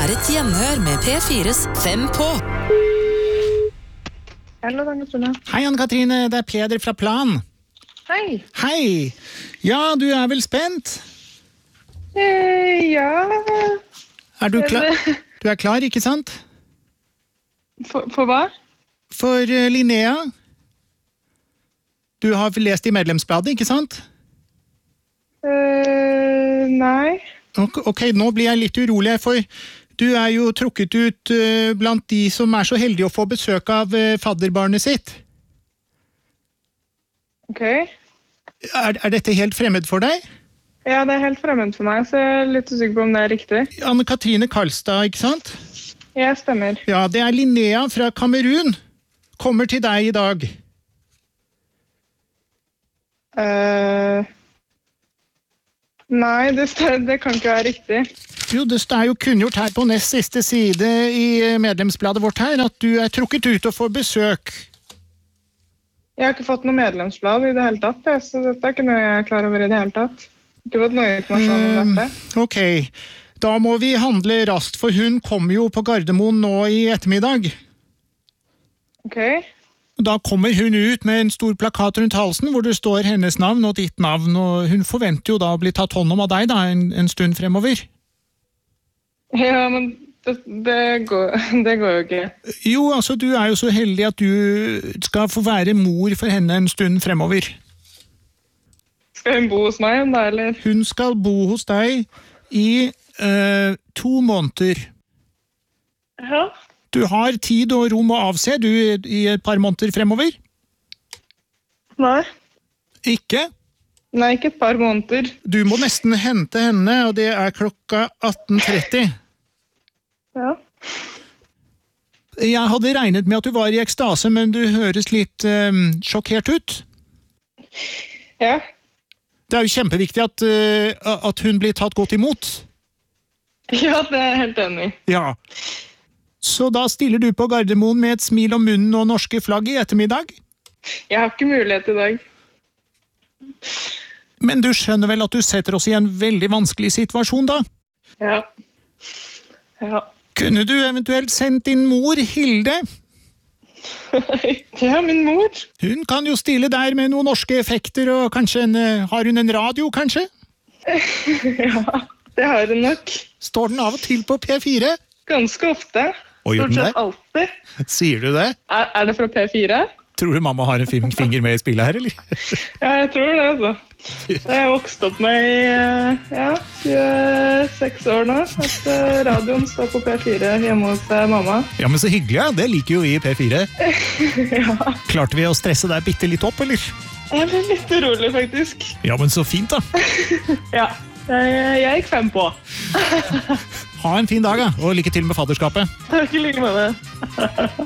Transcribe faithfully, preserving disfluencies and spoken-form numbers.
er et gjenhør med P fires Fem på. Hallo, Anne-Katrine. Hei, Anne-Katrine. Det er Peder fra Plan. Hei. Hei. Ja, du er vel spent? Eh, ja. Er du klar? Du er klar, ikke sant? For, for hva? For uh, Linnea. Du har lest i medlemsbladet, ikke sant? Eh, nei. Ok, ok, nå blir jeg litt urolig, for du er jo trukket ut uh, blant de som er så heldige å få besøk av uh, fadderbarnet sitt. Ok. Er, er dette helt fremmed for deg? Ja, det er helt fremmed for meg, så jeg er litt usikker på om det er riktig. Anne-Katrine Karlstad, ikke sant? Jeg stemmer. Ja, det er Linnea fra Kamerun. Kommer til deg i dag. Eh... Nei, det, det kan ikke være riktig. Jo, det er jo kunngjort her på nest siste side i medlemsbladet vårt her, at du er trukket ut og får besøk. Jeg har ikke fått noe medlemsblad i det hele tatt, så dette er ikke noe jeg er klar over i det hele tatt. Ikke fått noe informasjon om dette. Um, ok, da må vi handle raskt, for hun kommer jo på Gardermoen nå i ettermiddag. Ok. Da kommer hun ut med en stor plakat rundt halsen, hvor det står hennes navn og ditt navn, og hun forventer jo da å bli tatt hånd om av deg da, en, en stund fremover. Ja, men det, det, går, det går jo ikke. Jo, altså, du er jo så heldig at du skal få være mor for henne en stund fremover. Skal hun bo hos meg, da, eller? Hun skal bo hos deg i uh, to måneder. Ja. Du har tid og rom å avse, du, i et par måneder fremover? Nei. Ikke? Nei, ikke et par måneder. Du må nesten hente henne, og det er klokka atten tretti. Ja. Jeg hadde regnet med at du var i ekstase, men du høres litt um, sjokkert ut. Ja. Det er jo kjempeviktig at, uh, at hun blir tatt godt imot. Ja, det er jeg helt enig i. Ja. Så da stiller du på Gardermoen med et smil om munnen og norske flagg i ettermiddag? Jeg har ikke mulighet i dag. Men du skjønner vel at du setter oss i en veldig vanskelig situasjon da? Ja. Ja. Kunne du eventuelt sendt din mor, Hilde? Ja, min mor. Hun kan jo stille der med noen norske effekter, og kanskje en, har hun en radio, kanskje? Ja, det har hun nok. Står den av og til på P fire? Ganske ofte. Og gjør den det? Alltid. Sier du det? Er, er det fra P fire? Tror du mamma har en finger med i spillet her, eller? Ja, jeg tror det, altså. Jeg har vokst opp med i ja, tjueseks år nå, at radioen står på P fire hjemme hos mamma. Ja, men så hyggelig, ja. Det liker jo vi i P fire. Ja. Klarte vi å stresse deg bitte litt opp, eller? Jeg ble litt urolig, faktisk. Ja, men så fint da. Ja, jeg, jeg gikk fem på. Ha en fin dag, ja, og lykke til med fadderskapet. Takk i like med det.